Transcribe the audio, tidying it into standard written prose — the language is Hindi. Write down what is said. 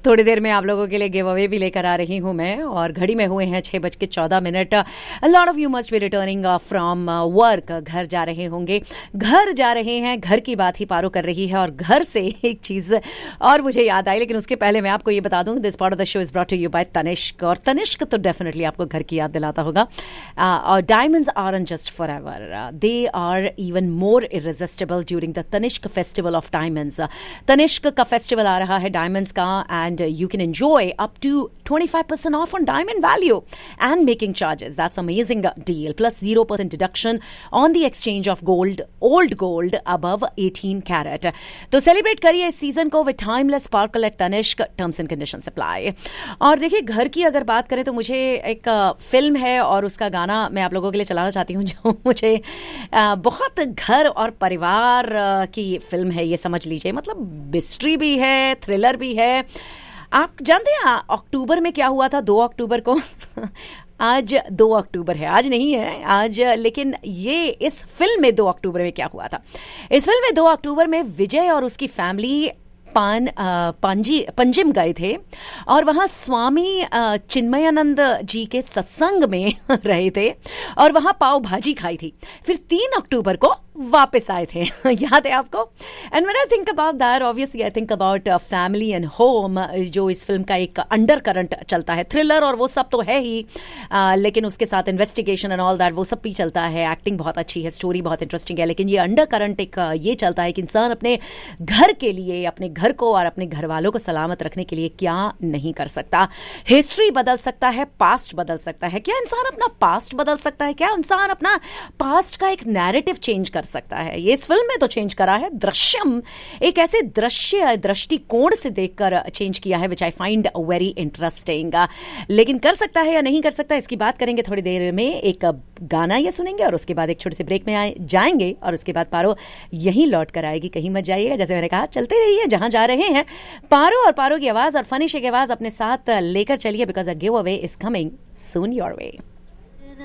थोड़ी देर में आप लोगों के लिए गिव अवे भी लेकर आ रही हूं मैं, और घड़ी में हुए हैं 6:14। A lot of you must be returning from work. घर जा रहे होंगे, घर जा रहे हैं, घर की बात ही पारो कर रही है। और घर से एक चीज और मुझे याद आई, लेकिन उसके पहले मैं आपको ये बता दूं, this part of the show is brought to you bye Tanishq. और तनिष्क तो डेफिनेटली आपको घर की याद दिलाता होगा। और diamonds aren't just forever, they are even more irresistible during the Tanishq festival of diamonds. Tanishq का फेस्टिवल आ रहा है डायमंड्स का, and you can enjoy up to 25% off on diamond value and making charges. That's amazing deal. Plus 0% deduction on the exchange of gold, old gold above 18 carat. तो सेलिब्रेट करिए इस सीजन को with timeless sparkle at Tanishq. Terms and conditions apply. और देखिए, घर की अगर बात करें तो मुझे एक फिल्म है और उसका गाना मैं आप लोगों के लिए चलाना चाहती हूँ, जो मुझे बहुत घर और परिवार की फिल्म है, ये समझ लीजिए। मतलब मिस्ट्री भी है, थ्रिलर भी है। आप जानते हैं अक्टूबर में क्या हुआ था? 2 अक्टूबर को आज 2 अक्टूबर है, आज नहीं है आज, लेकिन ये इस फिल्म में 2 अक्टूबर में क्या हुआ था? इस फिल्म में 2 अक्टूबर में विजय और उसकी फैमिली पंजिम गए थे और वहां स्वामी चिन्मयानंद जी के सत्संग में रहे थे और वहां पाव भाजी खाई थी। फिर 3 अक्टूबर को वापस आए थे। याद है आपको? And when I think about that, obviously I think about family and home, जो इस फिल्म का एक अंडर करंट चलता है। थ्रिलर और वो सब तो है ही, लेकिन उसके साथ इन्वेस्टिगेशन एंड ऑल दैट, वो सब भी चलता है। एक्टिंग बहुत अच्छी है, स्टोरी बहुत इंटरेस्टिंग है, लेकिन ये अंडर करंट एक ये चलता है कि इंसान अपने घर के लिए, अपने घर को और अपने घर वालों को सलामत रखने के लिए क्या नहीं कर सकता। हिस्ट्री बदल सकता है, पास्ट बदल सकता है। क्या इंसान अपना पास्ट बदल सकता है? क्या इंसान अपना पास्ट का एक नैरेटिव चेंज कर सकता है? ये इस फिल्म में तो चेंज करा है। दृश्यम एक ऐसे दृष्टिकोण से देखकर चेंज किया है, विच आई फाइंड वेरी इंटरेस्टिंग। लेकिन कर सकता है या नहीं कर सकता, इसकी बात करेंगे थोड़ी देर में। एक गाना ये सुनेंगे और उसके बाद एक छोटे से ब्रेक में जाएंगे और उसके बाद पारो यहीं लौट कर आएगी, कहीं मत जाइएगा। जैसे मैंने कहा, चलते रहिए जहां जा रहे हैं। पारो और पारो की आवाज और फनी की आवाज अपने साथ लेकर चलिए, because a give away is coming soon your way.